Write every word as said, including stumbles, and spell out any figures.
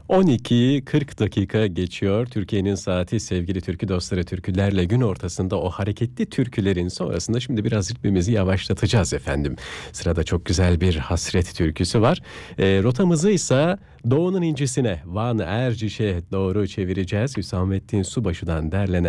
on ikiyi kırk dakika geçiyor. Türkiye'nin saati sevgili türkü dostları, türkülerle gün ortasında o hareketli türkülerin sonrasında şimdi biraz ritmimizi yavaşlatacağız efendim. Sırada çok güzel bir hasret türküsü var. E, rotamızı ise Doğu'nun incisine, Van Erciş'e doğru çevireceğiz. Hüsamettin Subaşı'dan derlenen